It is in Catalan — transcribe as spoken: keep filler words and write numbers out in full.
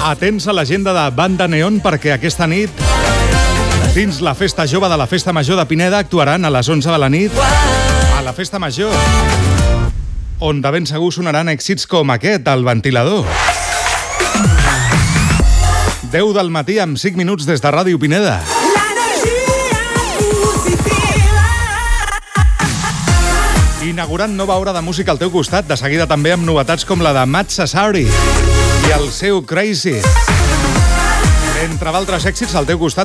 Atents a l'agenda de Banda Neon perquè aquesta nit, dins la festa jove de la Festa Major de Pineda, actuaran a les onze de la nit a la Festa Major, on de ben segur sonaran èxits com aquest, El Ventilador. deu del matí amb cinc minuts des de Ràdio Pineda. Inaugurant nova hora de música al teu costat, de seguida també amb novetats com la de Matt Sassari i el seu Crazy. Entre d'altres èxits, al teu costat